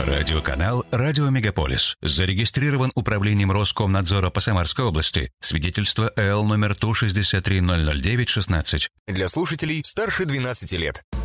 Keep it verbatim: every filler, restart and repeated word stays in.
Радиоканал «Радио Мегаполис». Зарегистрирован Управлением Роскомнадзора по Самарской области. Свидетельство эл номер Ту шестьдесят три ноль ноль девять шестнадцать. Для слушателей старше двенадцати лет.